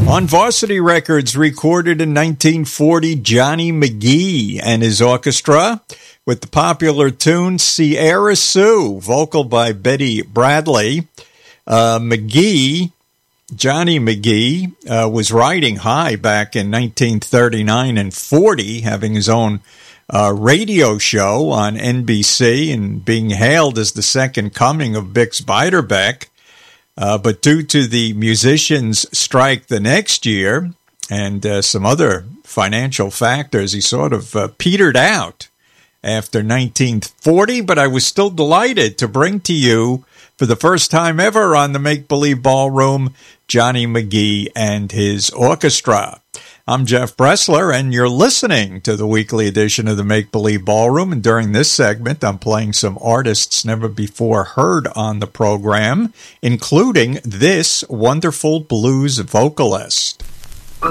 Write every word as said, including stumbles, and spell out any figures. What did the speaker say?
On Varsity Records, recorded in nineteen forty, Johnny McGee and his orchestra with the popular tune Sierra Sue, vocal by Betty Bradley. Uh, McGee, Johnny McGee, uh, was riding high back in nineteen thirty-nine and forty, having his own uh, radio show on N B C and being hailed as the second coming of Bix Beiderbecke. Uh, but due to the musicians' strike the next year and uh, some other financial factors, he sort of uh, petered out after nineteen forty. But I was still delighted to bring to you, for the first time ever on the Make Believe Ballroom, Johnny McGee and his orchestra. I'm Jeff Bressler, and you're listening to the weekly edition of the Make Believe Ballroom. And during this segment, I'm playing some artists never before heard on the program, including this wonderful blues vocalist.